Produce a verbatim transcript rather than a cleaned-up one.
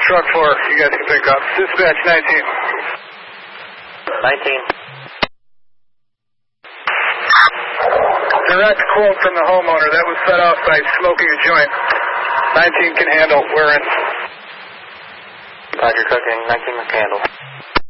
truck four, you guys can pick up. Dispatch nineteen. nineteen. Direct quote from the homeowner. That was set off by smoking a joint. nineteen can handle. We're in. Roger, cooking. nineteen can handle.